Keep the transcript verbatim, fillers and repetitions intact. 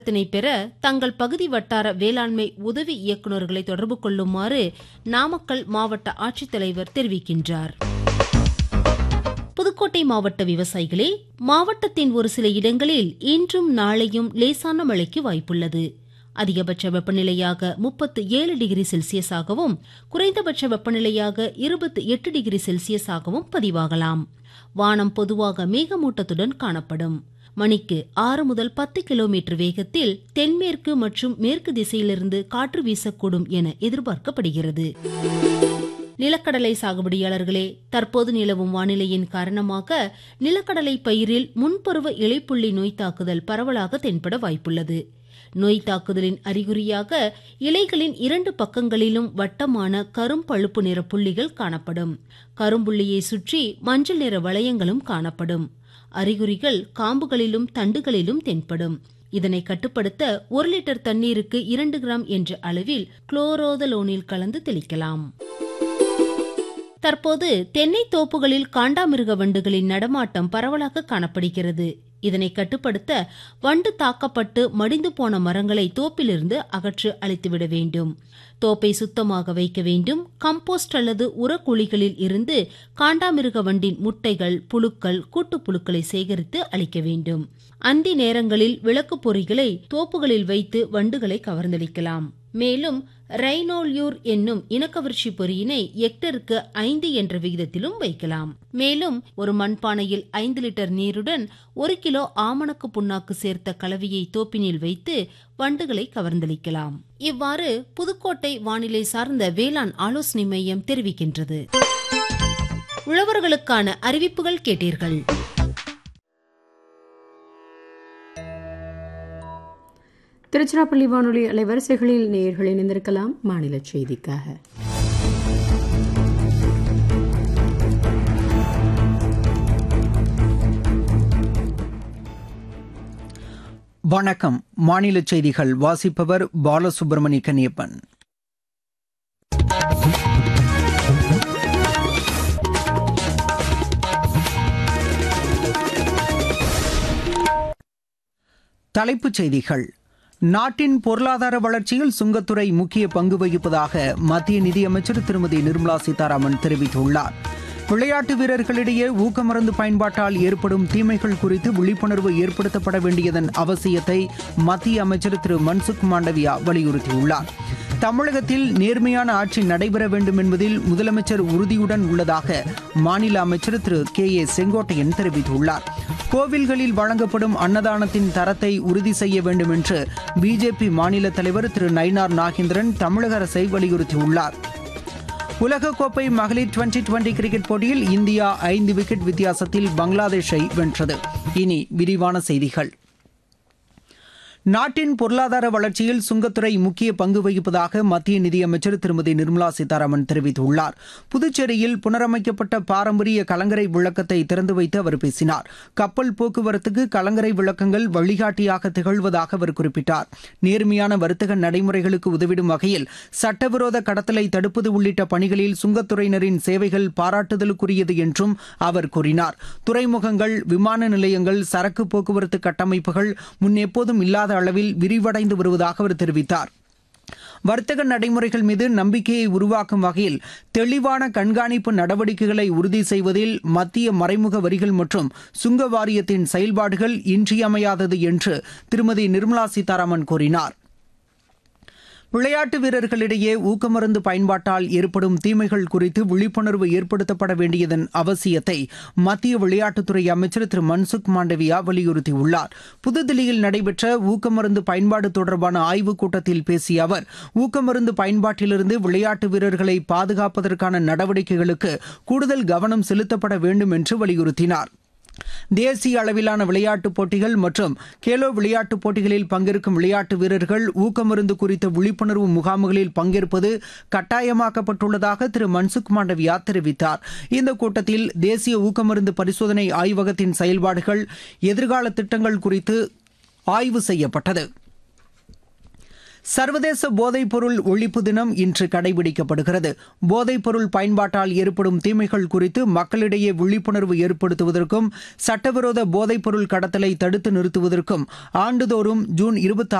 தினை பெற தங்கள் பகுதி வட்டார வேளாண்மை உதவி இயக்குநர்களை தொடர்பு கொள்ளுமாறு நாமக்கல் மாவட்ட ஆட்சித்தலைவர் தெரிவிக்கின்றார். புதுக்கோட்டை மாவட்ட விவசாயிகளே, மாவட்டத்தின் ஒரு சில இடங்களில் இன்றும் நாளையும் லேசான மழைக்கு வாய்ப்புள்ளது. அதிகபட்ச வெப்பநிலையாக முப்பத்து ஏழு டிகிரி செல்சியஸாகவும் குறைந்தபட்ச வெப்பநிலையாக இருபத்தி எட்டு டிகிரி செல்சியஸாகவும் பதிவாகலாம். வானம் பொதுவாக மேகமூட்டத்துடன் காணப்படும். மணிக்கு ஆறு முதல் பத்து கிலோமீட்டர் வேகத்தில் தென்மேற்கு மற்றும் மேற்கு திசையிலிருந்து காற்று வீசக்கூடும் என எதிர்பார்க்கப்படுகிறது. நிலக்கடலை சாகுபடியாளர்களே, தற்போது நிலவும் வானிலையின் காரணமாக நிலக்கடலை பயிரில் முன்பருவ இலைப்புள்ளி நோய் தாக்குதல் பரவலாக தென்பட வாய்ப்புள்ளது. நோய் தாக்குதலின் அறிகுறியாக இலைகளின் இரண்டு பக்கங்களிலும் வட்டமான கரும்பழுப்பு நிற புள்ளிகள் காணப்படும். கரும்புள்ளியை சுற்றி மஞ்சள் நிற வளையங்களும் காணப்படும். அறிகுறிகள் காம்புகளிலும் தண்டுகளிலும் தென்படும். இதனை கட்டுப்படுத்த ஒரு லிட்டர் தண்ணீருக்கு இரண்டு கிராம் என்ற அளவில் குளோரோதலோனில் கலந்து தெளிக்கலாம். தற்போது தென்னை தோப்புகளில் காண்டாமிருக வண்டுகளின் நடமாட்டம் பரவலாக காணப்படுகிறது. இதனை கட்டுப்படுத்த வண்டு தாக்கப்பட்டு மடிந்து போன மரங்களை தோப்பிலிருந்து அகற்று அழித்துவிட வேண்டும். தோப்பை சுத்தமாக வைக்க வேண்டும். கம்போஸ்ட் அல்லது உரக்குழிகளில் இருந்து காண்டாமிருக வண்டின் முட்டைகள், புழுக்கள், கூட்டுப்புழுக்களை சேகரித்து அளிக்க வேண்டும். அந்தி நேரங்களில் விளக்கு பொறிகளை தோப்புகளில் வைத்து வண்டுகளை கவர்ந்தளிக்கலாம். மேலும் ரைனோல்யூர் என்னும் இனக்கவர்ச்சி பொறியினை ஹெக்டருக்கு ஐந்து என்ற விகிதத்திலும் வைக்கலாம். மேலும் ஒரு மண்பானையில் ஐந்து லிட்டர் நீருடன் ஒரு கிலோ ஆமணக்கு புண்ணாக்கு சேர்த்த கலவையை தோப்பினில் வைத்து வண்டுகளை கவர்ந்தளிக்கலாம். இவ்வாறு புதுக்கோட்டை வானிலை சார்ந்த வேளாண் ஆலோசனை மையம் தெரிவிக்கின்றது. உழவர்களுக்கான அறிவிப்புகள் கேட்டீர்கள். திருச்சிராப்பள்ளி வானொலி அலைவரிசைகளில் நேயர்கள் இணைந்திருக்கலாம். மாநில செய்திக்காக வணக்கம். மாநில செய்திகள் வாசிப்பவர் பாலசுப்ரமணிய கன்னியப்பன். தலைப்புச் செய்திகள். நாட்டின் பொருளாதார வளர்ச்சியில் சுங்கத்துறை முக்கிய பங்கு வகிப்பதாக மத்திய நிதியமைச்சர் திருமதி நிர்மலா சீதாராமன் தெரிவித்துள்ளார். விளையாட்டு வீரர்களிடையே ஊக்கமருந்து பயன்பாட்டால் ஏற்படும் தீமைகள் குறித்து விழிப்புணர்வு ஏற்படுத்தப்பட வேண்டியதன் அவசியத்தை மத்திய அமைச்சர் திரு மன்சுக் மாண்டவியா வலியுறுத்தியுள்ளார். தமிழகத்தில் நேர்மையான ஆட்சி நடைபெற வேண்டும் என்பதில் முதலமைச்சர் உறுதியுடன் உள்ளதாக மாநில அமைச்சர் திரு கே ஏ செங்கோட்டையன் தெரிவித்துள்ளார். கோவில்களில் வழங்கப்படும் அன்னதானத்தின் தரத்தை உறுதி செய்ய வேண்டும் என்று பிஜேபி மாநில தலைவர் திரு நயினார் நாகேந்திரன் தமிழக அரசை வலியுறுத்தியுள்ளார். உலகக்கோப்பை மகளிர் டுவெண்டி டுவெண்டி கிரிக்கெட் போட்டியில் இந்தியா ஐந்து விக்கெட் வித்தியாசத்தில் பங்களாதேஷை வென்றது. இனி விரிவான செய்திகள். நாட்டின் பொருளாதார வளர்ச்சியில் சுங்கத்துறை முக்கிய பங்கு வகிப்பதாக மத்திய நிதியமைச்சர் திருமதி நிர்மலா சீதாராமன் தெரிவித்துள்ளார். புதுச்சேரியில் புனரமைக்கப்பட்ட பாரம்பரிய கலங்கரை விளக்கத்தை திறந்து வைத்து அவர் பேசினார். கப்பல் போக்குவரத்துக்கு கலங்கரை விளக்கங்கள் வழிகாட்டியாக திகழ்வதாக அவர் குறிப்பிட்டார். நேர்மையான வர்த்தக நடைமுறைகளுக்கு உதவிடும் வகையில் சட்டவிரோத கடத்தலை தடுப்பது உள்ளிட்ட பணிகளில் சுங்கத்துறையினரின் சேவைகள் பாராட்டுதலுக்குரியது என்றும் அவர் கூறினார். துறைமுகங்கள், விமான நிலையங்கள், சரக்கு போக்குவரத்து கட்டமைப்புகள் முன்னெப்போதும் இல்லாத அளவில் விரிவடைந்து வருவதாக அவர் தெரிவித்தார். வர்த்தக நடைமுறைகள் மீது நம்பிக்கையை உருவாக்கும் வகையில் தெளிவான கண்காணிப்பு நடவடிக்கைகளை உறுதி செய்வதில் மத்திய மறைமுக வரிகள் மற்றும் சுங்க வாரியத்தின் செயல்பாடுகள் இன்றியமையாதது என்று திருமதி நிர்மலா சீதாராமன் கூறினார். விளையாட்டு வீரர்களிடையே ஊக்கமருந்து பயன்பாட்டால் ஏற்படும் தீமைகள் குறித்து விழிப்புணர்வு ஏற்படுத்தப்பட வேண்டியதன் அவசியத்தை மத்திய விளையாட்டுத்துறை அமைச்சர் திரு மன்சுக் மாண்டவியா வலியுறுத்தியுள்ளார். புதுதில்லியில் நடைபெற்ற ஊக்கமருந்து பயன்பாடு தொடர்பான ஆய்வுக் கூட்டத்தில் பேசிய அவர், ஊக்கமருந்து பயன்பாட்டிலிருந்து விளையாட்டு வீரர்களை பாதுகாப்பதற்கான நடவடிக்கைகளுக்கு கூடுதல் கவனம் செலுத்தப்பட வேண்டும் என்று வலியுறுத்தினார். தேசிய அளவிலான விளையாட்டுப் போட்டிகள் மற்றும் கேலோ விளையாட்டுப் போட்டிகளில் பங்கேற்கும் விளையாட்டு வீரர்கள் ஊக்கமருந்து குறித்த விழிப்புணர்வு முகாம்களில் பங்கேற்பது கட்டாயமாக்கப்பட்டுள்ளதாக திரு மன்சுக் மாண்டவியா தெரிவித்தார். இந்த கூட்டத்தில் தேசிய ஊக்கமருந்து பரிசோதனை ஆய்வகத்தின் செயல்பாடுகள், எதிர்கால திட்டங்கள் குறித்து ஆய்வு செய்யப்பட்டது. சர்வதேச போதைப்பொருள் ஒழிப்பு தினம் இன்று கடைபிடிக்கப்படுகிறது. போதைப்பொருள் பயன்பாட்டால் ஏற்படும் தீமைகள் குறித்து மக்களிடையே விழிப்புணர்வு ஏற்படுத்துவதற்கும் சட்டவிரோத போதைப்பொருள் கடத்தலை தடுத்து நிறுத்துவதற்கும் ஆண்டுதோறும் ஜூன் இருபத்தி